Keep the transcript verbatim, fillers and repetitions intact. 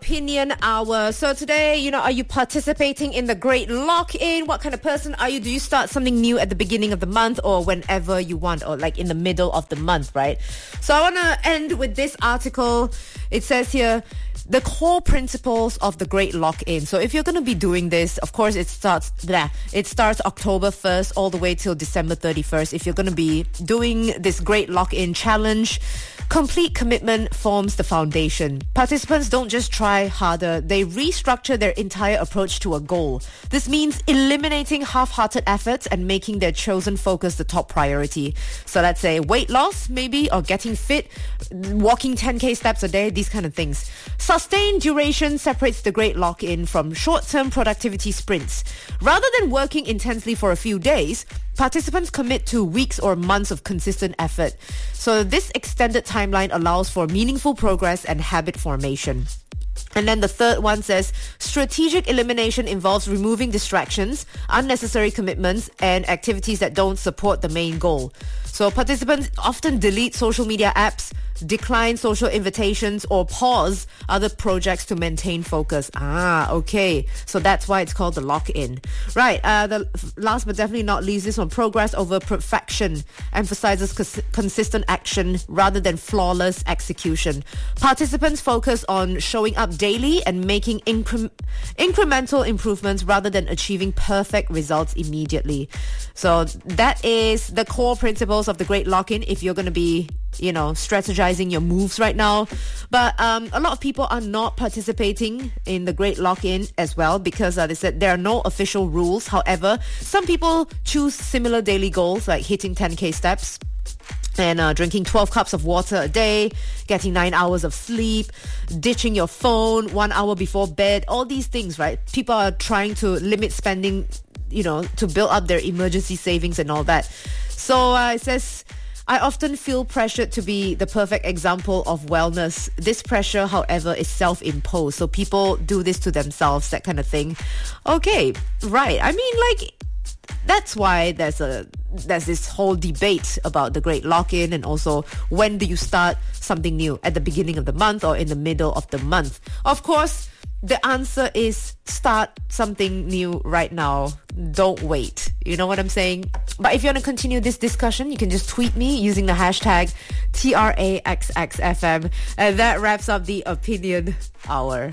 Opinion Hour. So today, you know, are you participating in the Great Lock-In? What kind of person are you? Do you start something new at the beginning of the month or whenever you want, or like in the middle of the month, right? So I want to end with this article. It says here, the core principles of the Great Lock-In. So if you're going to be doing this, of course, it starts blah, it starts October first all the way till December thirty-first. If you're going to be doing this Great Lock-In challenge, complete commitment forms the foundation. Participants don't just try harder, they restructure their entire approach to a goal. This means eliminating half-hearted efforts and making their chosen focus the top priority. So let's say weight loss, maybe, or getting fit, walking ten K steps a day, these kind of things. Sustained duration separates the Great Lock-In from short-term productivity sprints. Rather than working intensely for a few days, participants commit to weeks or months of consistent effort. So this extended timeline allows for meaningful progress and habit formation. And then the third one says, strategic elimination involves removing distractions, unnecessary commitments, and activities that don't support the main goal. So participants often delete social media apps, decline social invitations, or pause other projects to maintain focus. Ah, okay. So that's why it's called the lock-in. Right. Uh, the last but definitely not least, this one, progress over perfection, emphasizes cons- consistent action rather than flawless execution. Participants focus on showing up daily and making incre- incremental improvements rather than achieving perfect results immediately. So that is the core principles of the Great Lock-In if you're going to be, you know, strategizing your moves right now. But um, a lot of people are not participating in the Great Lock-In as well because uh, they said there are no official rules. However, some people choose similar daily goals like hitting ten K steps and uh, drinking twelve cups of water a day, getting nine hours of sleep, ditching your phone one hour before bed, all these things, right? People are trying to limit spending, you know, to build up their emergency savings and all that. So uh, it says, I often feel pressured to be the perfect example of wellness. This pressure, however, is self-imposed. So people do this to themselves, that kind of thing. Okay, right. I mean, like, that's why there's a there's this whole debate about the Great Lock-In, and also when do you start something new, at the beginning of the month or in the middle of the month. Of course, the answer is start something new right now. Don't wait. You know what I'm saying? But if you want to continue this discussion, you can just tweet me using the hashtag T R A X X F M. And that wraps up the Opinion Hour.